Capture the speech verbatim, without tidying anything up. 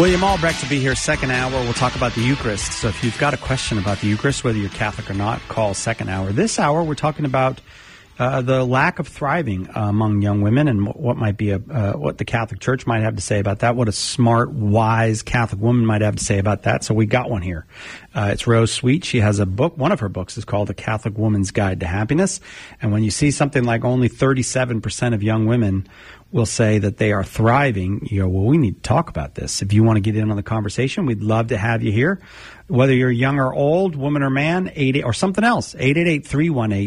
William Albrecht will be here second hour. We'll talk about the Eucharist. So if you've got a question about the Eucharist, whether you're Catholic or not, call second hour. This hour, we're talking about uh, the lack of thriving uh, among young women and what might be a uh, what the Catholic Church might have to say about that, what a smart, wise Catholic woman might have to say about that. So we got one here. Uh, it's Rose Sweet. She has a book. One of her books is called The Catholic Woman's Guide to Happiness. And when you see something like only thirty-seven percent of young women will say that they are thriving, you go, well, we need to talk about this. If you want to get in on the conversation, we'd love to have you here. Whether you're young or old, woman or man, eight or something else, eight eight eight, three one eight